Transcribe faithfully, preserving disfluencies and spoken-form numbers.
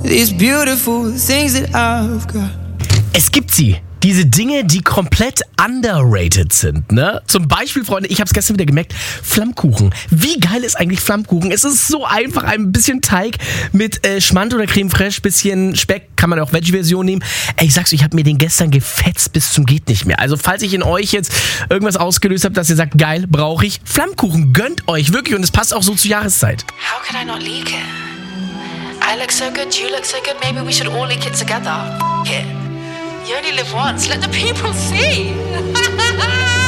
these beautiful things that I've got. Es gibt sie. Diese Dinge, die komplett underrated sind, ne? Zum Beispiel, Freunde, ich habe es gestern wieder gemerkt, Flammkuchen. Wie geil ist eigentlich Flammkuchen? Es ist so einfach, ein bisschen Teig mit äh, Schmand oder Creme Fraiche, bisschen Speck, kann man auch Veggie-Version nehmen. Ey, ich sag's euch, ich habe mir den gestern gefetzt bis zum geht nicht mehr. Also falls ich in euch jetzt irgendwas ausgelöst habe, dass ihr sagt, geil, brauche ich, Flammkuchen, gönnt euch wirklich und es passt auch so zur Jahreszeit. How could I not leak it? I look so good, you look so good, maybe we should all leak it together. F- it. You only live once, let the people see.